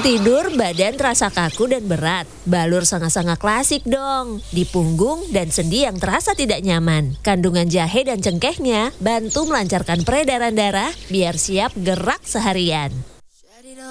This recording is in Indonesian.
tidur, badan terasa kaku dan berat. Balur sanga-sanga klasik dong. Di punggung dan sendi yang terasa tidak nyaman. Kandungan jahe dan cengkehnya bantu melancarkan peredaran darah biar siap gerak seharian.